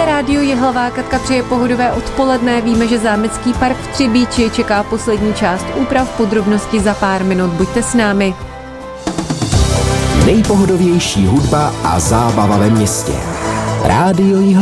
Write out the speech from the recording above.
Rádio Jihlavá. Katka přeje pohodové odpoledne. Víme, že zámecký park v Třebíči čeká poslední část úprav, podrobnosti za pár minut. Buďte s námi. Nejpohodovější hudba a zábava ve městě. Rádio Jihlavá.